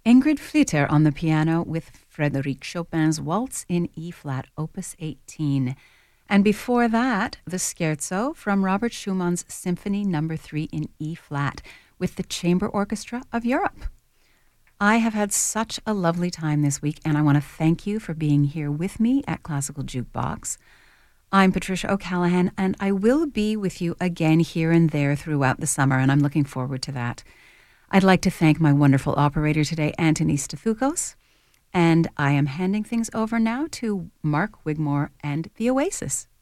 Ingrid Flitter on the piano with Frédéric Chopin's Waltz in E-flat, Opus 18. And before that, the Scherzo from Robert Schumann's Symphony No. 3 in E-flat with the Chamber Orchestra of Europe. I have had such a lovely time this week, and I want to thank you for being here with me at Classical Jukebox. I'm Patricia O'Callaghan, and I will be with you again here and there throughout the summer, and I'm looking forward to that. I'd like to thank my wonderful operator today, Anthony Stathukos, and I am handing things over now to Mark Wigmore and The Oasis.